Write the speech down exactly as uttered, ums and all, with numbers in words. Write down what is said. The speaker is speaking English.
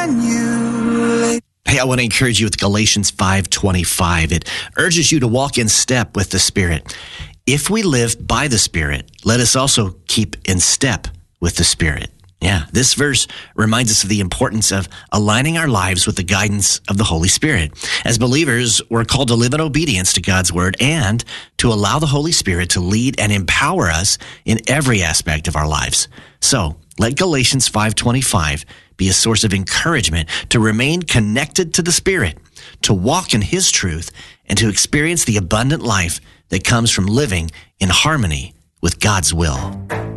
emulate. Hey, I want to encourage you with Galatians five twenty-five. It urges you to walk in step with the Spirit. If we live by the Spirit, let us also keep in step with the Spirit. Yeah, this verse reminds us of the importance of aligning our lives with the guidance of the Holy Spirit. As believers, we're called to live in obedience to God's word and to allow the Holy Spirit to lead and empower us in every aspect of our lives. So, let Galatians five twenty-five be a source of encouragement to remain connected to the Spirit, to walk in His truth, and to experience the abundant life that comes from living in harmony with God's will.